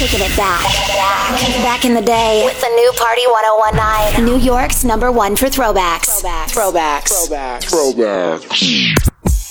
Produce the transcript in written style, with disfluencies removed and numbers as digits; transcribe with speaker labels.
Speaker 1: taking it back. Back in the day with the new Party 1019. New York's #1 for throwbacks.
Speaker 2: Throwbacks.